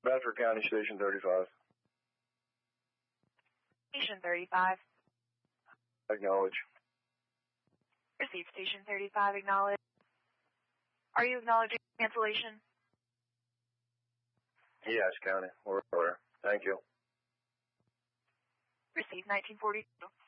Bedford County Station 35. Station 35. Acknowledge. Received. Station 35, acknowledge. Are you acknowledging cancellation? Yes, County. We're clear. Thank you. Received. 1942.